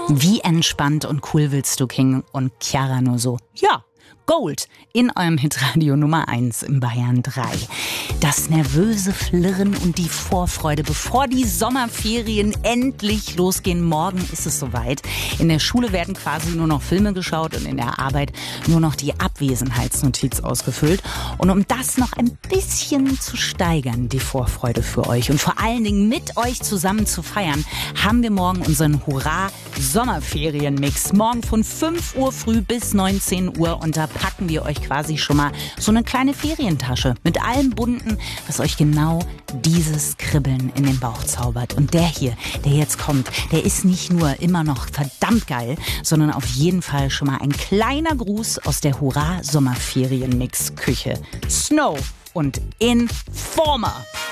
Wie entspannt und cool willst du King und Chiara nur so? Ja, Gold in eurem Hitradio Nummer 1 im Bayern 3. Das nervöse Flirren und die Vorfreude, bevor die Sommerferien endlich losgehen. Morgen ist es soweit. In der Schule werden quasi nur noch Filme geschaut und in der Arbeit nur noch die Abwesenheitsnotiz ausgefüllt. Und um das noch ein bisschen zu steigern, die Vorfreude für euch und vor allen Dingen mit euch zusammen zu feiern, haben wir morgen unseren Hurra-Sommerferien-Mix. Morgen von 5 Uhr früh bis 19 Uhr und da packen wir euch quasi schon mal so eine kleine Ferientasche mit allem Bunten, was euch genau dieses Kribbeln in den Bauch zaubert. Und der hier, der jetzt kommt, der ist nicht nur immer noch verdammt geil, sondern auf jeden Fall schon mal ein kleiner Gruß aus der Hurra-Sommerferien-Mix-Küche. Snow und Informer.